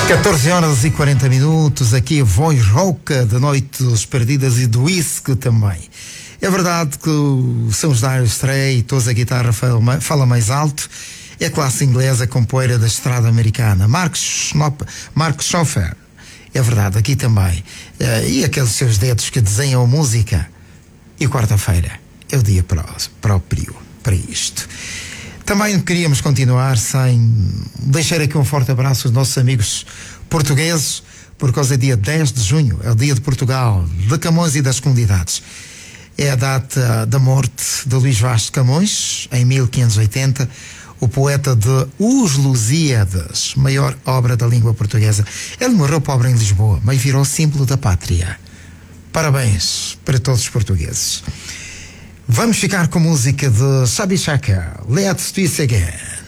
14 horas e 40 minutos, aqui a voz rouca de Noites Perdidas e do whisky também. É verdade que são os Dire Straits, a guitarra fala mais alto, é a classe inglesa com poeira da estrada americana. Mark Knopfler, é verdade, aqui também. E aqueles seus dedos que desenham a música. E quarta-feira é o dia próprio para isto. Também queríamos continuar sem deixar aqui um forte abraço aos nossos amigos portugueses, por causa do dia 10 de junho, é o dia de Portugal, de Camões e das comunidades. É a data da morte de Luís Vaz de Camões, em 1580, o poeta de Os Lusíadas, maior obra da língua portuguesa. Ele morreu pobre em Lisboa, mas virou símbolo da pátria. Parabéns para todos os portugueses. Vamos ficar com música de Sabi Chaka, Let's Do It Again.